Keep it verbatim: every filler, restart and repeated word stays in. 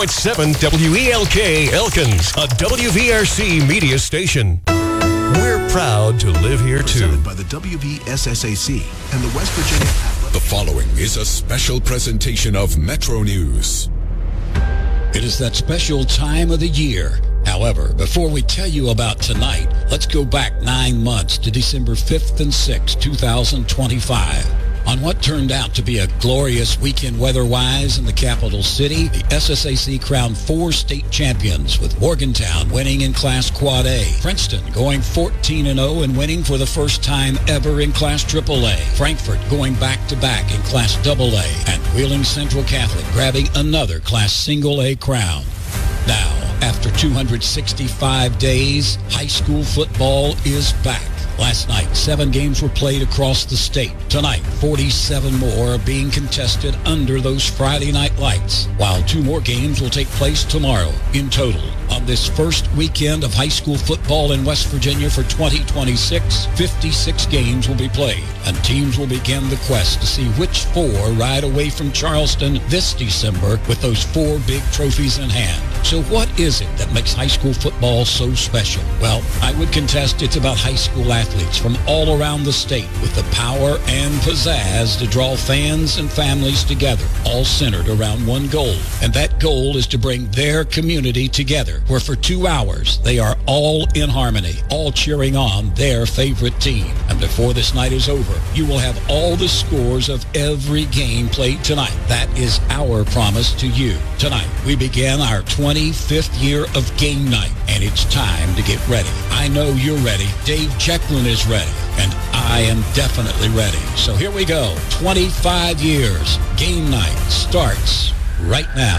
seven W E L K Elkins, a W V R C media station. We're proud to live here too. Presented by the W V S S A C and the West Virginia Athletic. The following is a special presentation of Metro News. It is that special time of the year. However, before we tell you about tonight, let's go back nine months to December fifth and sixth, twenty twenty-five. On what turned out to be a glorious weekend weather-wise in the capital city, the S S A C crowned four state champions, with Morgantown winning in Class Quad A, Princeton going fourteen and oh and winning for the first time ever in Class Triple A, Frankfort going back-to-back in Class Double A, and Wheeling Central Catholic grabbing another Class Single A crown. Now, after two hundred sixty-five days, high school football is back. Last night, seven games were played across the state. Tonight, forty-seven more are being contested under those Friday night lights, while two more games will take place tomorrow. In total, on this first weekend of high school football in West Virginia for twenty twenty-six, fifty-six games will be played, and teams will begin the quest to see which four ride away from Charleston this December with those four big trophies in hand. So what is it that makes high school football so special? Well, I would contest it's about high school athletes from all around the state with the power and pizzazz to draw fans and families together, all centered around one goal. And that goal is to bring their community together, where for two hours they are all in harmony, all cheering on their favorite team. And before this night is over, you will have all the scores of every game played tonight. That is our promise to you. Tonight, we begin our twenty-fifth year of game night, and it's time to get ready. I know you're ready. Dave Checklin is ready, and I am definitely ready. So here we go. twenty-five years. Game night starts right now.